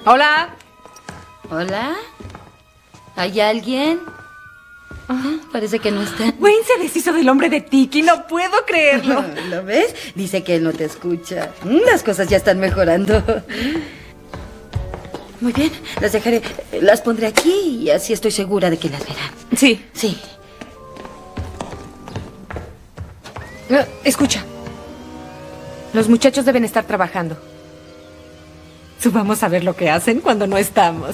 Hola. ¿Hola? ¿Hay alguien? Parece que no está. Wayne se deshizo del hombre de Tiki, no puedo creerlo. ¿Lo ves? Dice que él no te escucha. Las cosas ya están mejorando. Muy bien, las dejaré. Las pondré aquí y así estoy segura de que las verán. Sí. Sí. Escucha. Los muchachos deben estar trabajando. Subamos a ver lo que hacen cuando no estamos.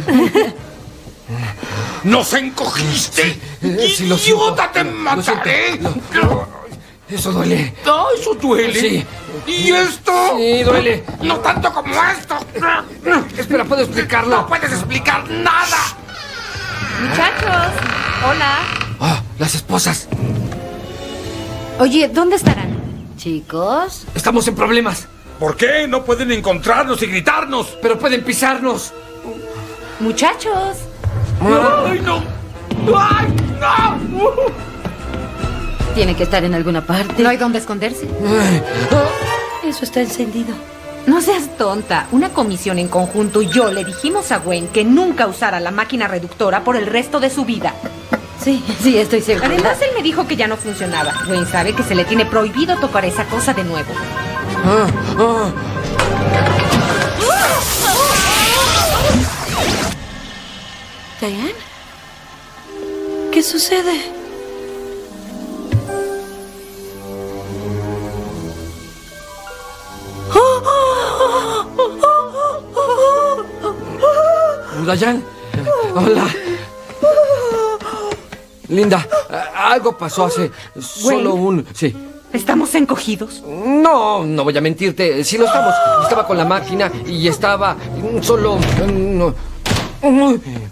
¡Nos encogiste! Sí, lo ¡Idiota, siento. te mataré! Eso duele. ¡Ah, eso duele! Sí. ¿Y esto? Sí, duele. ¡No tanto como esto! Espera, ¿puedo explicarlo? ¡No puedes explicar nada! Muchachos. Hola. Ah, las esposas. Oye, ¿dónde estarán? Chicos, Estamos en problemas, ¿Por qué no pueden encontrarnos y gritarnos? pero pueden pisarnos. Muchachos. ¡Ay, no! ¡Ay, no! tiene que estar en alguna parte. No hay dónde esconderse. Eso está encendido. No seas tonta. Una comisión en conjunto y yo le dijimos a Wayne que nunca usara la máquina reductora por el resto de su vida. Sí, estoy segura. Además, él me dijo que ya no funcionaba. Wayne sabe que se le tiene prohibido tocar esa cosa de nuevo. ¿Diane? ¿Qué sucede? Dayan. Hola. Linda, algo pasó hace solo Sí. ¿Estamos encogidos? No voy a mentirte. Sí lo estamos. Estaba con la máquina y estaba solo... ¿Cómo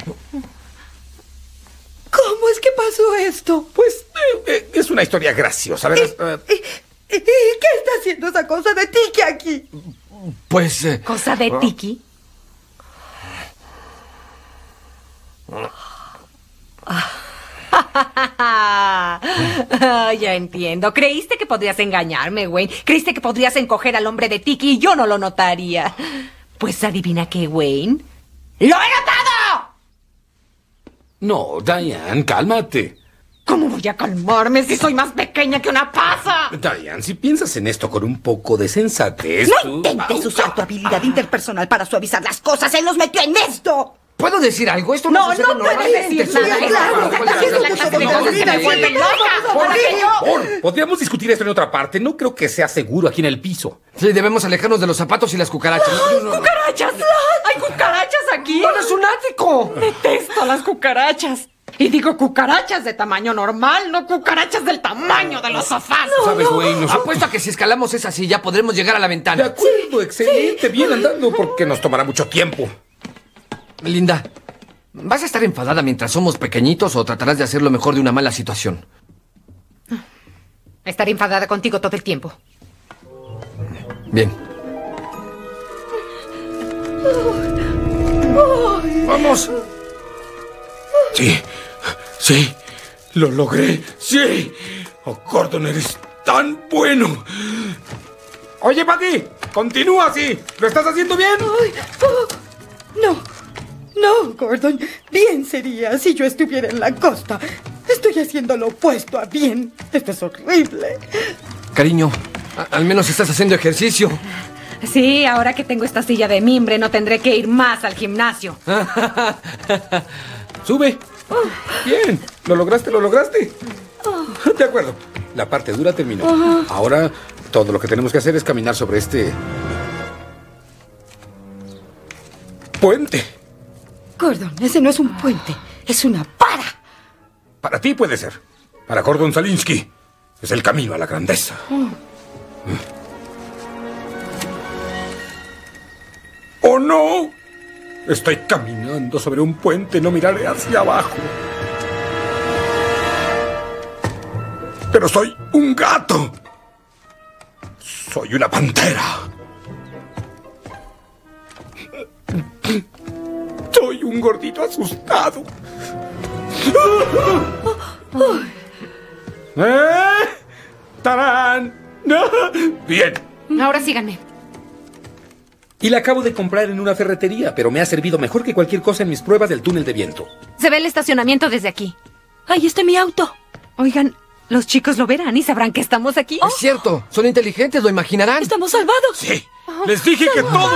es que pasó esto? Pues es una historia graciosa, ¿verdad? ¿Qué está haciendo esa cosa de Tiki aquí? Pues... ¿Cosa de Tiki? Ya entiendo. Creíste que podrías engañarme, Wayne. Creíste que podrías encoger al hombre de Tiki y yo no lo notaría. Pues adivina qué, Wayne. ¡Lo he notado! No, Diane, cálmate. ¿Cómo voy a calmarme si soy más pequeña que una pasa? Diane, si piensas en esto con un poco de sensatez... No tú- intentes usar tu habilidad interpersonal para suavizar las cosas. él nos metió en esto. ¿Puedo decir algo? Esto No, sucede no puedes normalmente. decir nada. Sí, claro. claro. Esa es la clase de cosas que me vuelven loca. Podríamos discutir esto en otra parte. No creo que sea seguro aquí en el piso. Sí, debemos alejarnos de los zapatos y las cucarachas. ¡Cucarachas! ¿Hay cucarachas aquí? ¡No, es un ático! Detesto las cucarachas. Y digo cucarachas de tamaño normal, no cucarachas del tamaño de los sofás. ¿Sabes, Wayne? Apuesto a que si escalamos esa silla podremos llegar a la De ventana. acuerdo, excelente. Bien andando, porque nos tomará mucho tiempo. Linda, ¿vas a estar enfadada mientras somos pequeñitos o tratarás de hacer lo mejor de una mala situación? Estaré enfadada contigo todo el tiempo. Bien. ¡Vamos! Sí, lo logré. Sí. Oh, Gordon, eres tan bueno. Oye, Patty, continúa así. ¿Lo estás haciendo bien? No, Gordon. Bien sería si yo estuviera en la costa. Estoy haciendo lo opuesto a bien. Esto es horrible. Cariño, al menos estás haciendo ejercicio. Sí, ahora que tengo esta silla de mimbre no tendré que ir más al gimnasio. Sube. Bien, lo lograste. De acuerdo. La parte dura terminó. Ahora todo lo que tenemos que hacer es caminar sobre este puente. Gordon, ese no es un puente. Es una para. Para ti puede ser. Para Gordon Salinsky es el camino a la grandeza. ¡Oh, no! Estoy caminando sobre un puente, no miraré hacia abajo. Pero soy un gato. Soy una pantera. Soy un gordito asustado. ¡Tarán! Bien. Ahora síganme. Y la acabo de comprar en una ferretería, pero me ha servido mejor que cualquier cosa en mis pruebas del túnel de viento. Se ve el estacionamiento desde aquí. ¡Ahí está mi auto! Oigan, los chicos lo verán y sabrán que estamos aquí. Es cierto, son inteligentes, lo imaginarán. ¡Estamos salvados! Sí, les dije que todo